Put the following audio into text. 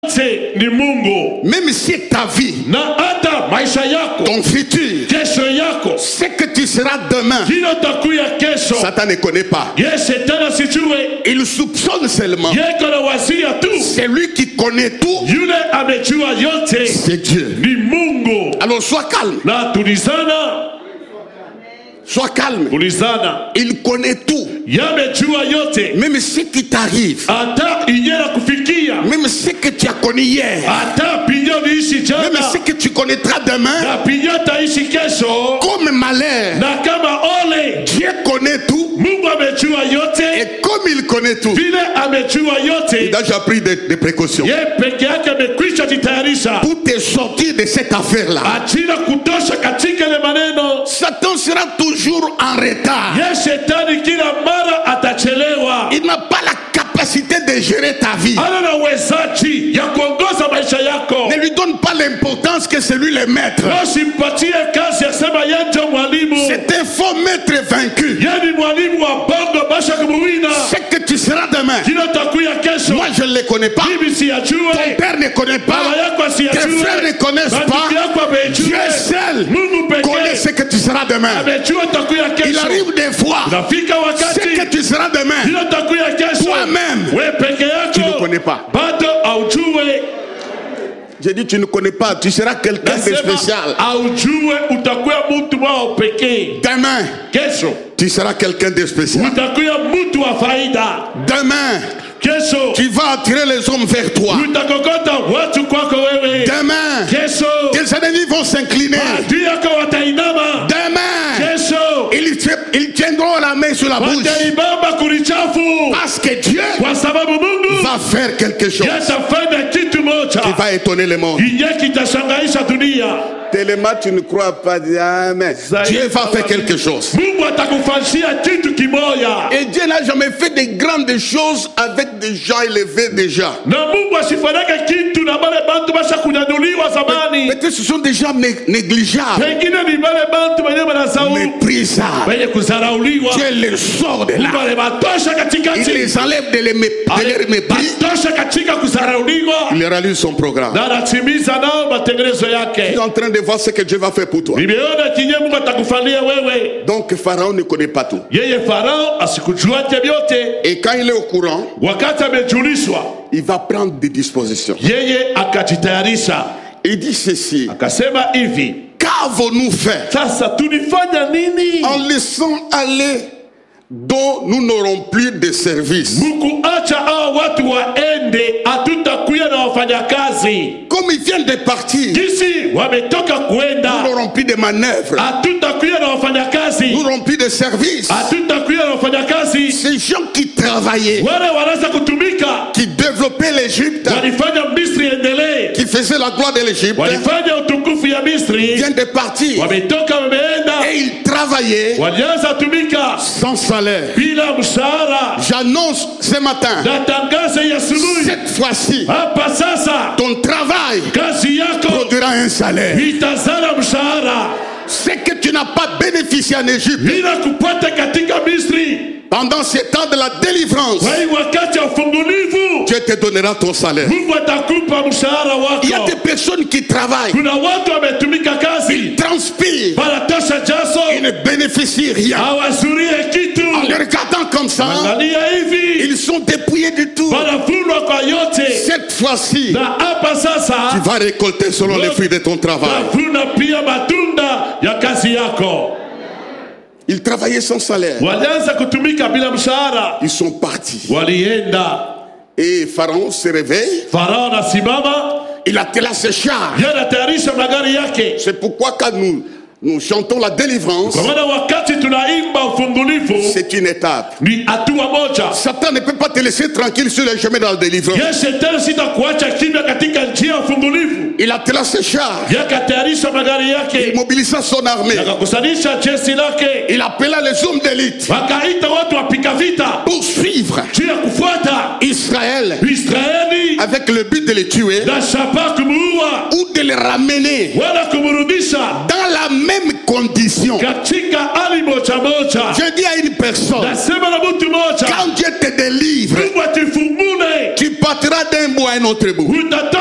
ni Mungu. Même si ta vie, Na hata maisha yako, ton futur, kesho yako, ce que tu seras demain, kile utakuya kesho, Satan ne connaît pas. ye shetani asijue. Il soupçonne seulement. Yeko na wazia tu. C'est lui qui connaît tout. Yule amejua yote C'est Dieu. ni Mungu. Alors sois calme. Na tulizana. Sois calme. Tulizana. Il connaît tout. Yamejua yote. Même ce qui t'arrive. Ata inyera kufikia. Même ce que tu as connu hier. Ata pinyo niishi jana. Même ce que tu connaîtras demain. Na pinyo taishi kesho. Comme malheur. Na kama ole. Dieu connaît tout. Mungu amejua yote. Et comme il connaît tout, Vile amejua yote. il a déjà pris des précautions. Ye peke yake amekwisha jitayarisha. Pour te sortir de cette affaire-là. Achina kutosha katika ile maneno. Satan sera toujours en retard. Ye shetani kila mara atachelewa. Il n'a pas la capacité de gérer ta vie. Ana na uwezaji ya kuongoza maisha yako. Ne lui donne pas l'importance que c'est lui le maître. Usimpatie kazi ya sema yeye ndio mwalimu. C'est un faux maître vaincu. Yeye ni mwalimu wa bongo basha kumuwina. Ce que tu seras demain, Kila takuya kesho. moi je ne le connais pas. Bibi siyajue. Ton père ne connaît pas. Baba yako Tes siyajue. frères ne connaissent pas. Bandugu yako amejue. Dieu seul Mungu connaît pekee ce que tu seras demain. amejua takuya Il kesho. arrive des fois, Nafika ce wakati que tu seras demain, kila takuya kesho. toi-même, We peke tu ne yako. connais pas. Bado aujue. J'ai dit tu ne connais pas, tu seras quelqu'un de spécial. Aujue utakuwa mtu wa pekee. Demain, Kesho tu seras quelqu'un de spécial. utakuwa mtu wa faida. Demain, Kesho tu vas attirer les hommes vers toi. utakokota watu kwako wewe. Demain, Kesho tes ennemis vont s'incliner. adui yako watainama. Demain, Kesho ils tiendront la main sur la bouche. wataibamba kulichafu. Parce que Dieu Kwa sababu Mungu va faire quelque chose yatafanya kitu qui moja va étonner le monde. yenye kitashangaisha dunia. Tellement tu ne crois pas. Amen. Dieu va faire quelque chose. Mungu atakufanyia kitu kimoya. Et Dieu n'a jamais fait de grandes choses avec des gens élevés déjà. Na Mungu asifanyake kitu na bale bantu basha kunyanyuliwa zamani. Peut-être ce sont des gens négligeables, Pengine ni bale bantu wenye wanasahau, méprisables. wenye kuzarauliwa. Dieu les sort de Mungu là. alibatosha Il katikati. les enlève de leur mépris. Batosha katika kuzarauliwa. Il réalise son programme. Na anatimiza nao matengenezo Tu es yake. en train de voir ce que Dieu va faire pour toi. Nimeona kinye Mungu atakufanyia wewe. Donc Pharaon ne connaît pas tout. Yeye Farao asikujuate vyote. Et quand il est au courant, Wakati amejulishwa, il va prendre des dispositions. yeye akajitayarisha. Il dit ceci: Akasema hivi, qu'avons-nous fait sasa tulifanya nini? en laissant aller dont nous n'aurons plus de service? Mkuacha hao watu waende, hatutakuya na wafanyakazi. Comme ils viennent de partir, Jinsi wametoka nous kuenda, n'aurons plus de manœuvres, hatutakuya na wafanyakazi. nous n'aurons plus de service. Hatutakuya na wafanyakazi. Ces gens qui travaillaient, Wale wanaweza kutumika, qui développaient l'Égypte, walifanya Misri endelee, qui faisaient la gloire de l'Égypte, walifanya utukufu ya Misri, viennent de partir. wametoka wameenda, Et ils travaillaient walianza tumika sans salaire. bila mshahara. J'annonce ce matin, Natangaza ya asubuhi, cette fois-ci, hapa sasa ton travail kazi yako produira un salaire. itazala mshahara. Ce que tu n'as pas bénéficié en Égypte, Bila kupata katika Misri, pendant ce temps de la délivrance, kwa hii wakati ya ufungulivu, Dieu te donnera ton salaire. Mungu atakupa mshahara Il y a des wako. personnes qui travaillent, Kuna watu wametumika kazi, transpirent, wanatosha jaso, ils ne bénéficient rien. hawazurie kitu. En les regardant comme ça, Angalia hivi, ils sont dépouillés du tout. wanafundwa kwa yote. Cette fois-ci, Na hapa tu sasa vas récolter selon les fruits de ton travail. tavuna pia matunda ya kazi yako. Ils travaillaient sans salaire. Walianza kutumika bila mshahara, Ils sont partis. walienda. Et Pharaon se réveille. Farao anasimama, Il attela ses chars. yeye anatayarisha magari yake. C'est pourquoi quand nous chantons la délivrance, Kwa maana wakati tunaimba ufungulivu c'est une étape. ni hatua moja. Satan ne peut pas te laisser tranquille sur le chemin de la délivrance. Ye shetani sitakuacha kimya katika njia ya ufungulivu. Il attela ses chars. Yakatayarisha magari Il yake, mobilisa son armée. yakakusanisha jeshi lake, Il appela les hommes d'élite wakaita watu wapika vita pour suivre juu ya kufuata Israël Israeli avec le but de les tuer na shaba kumuua ou de les ramener wala kumrudisha dans la même condition. katika hali moja moja. Je dis à une personne, Nasema na mtu moja, quand Dieu te délivre, Mungu atifumule, tu pars battra d'un bout à un autre bout. Utatoka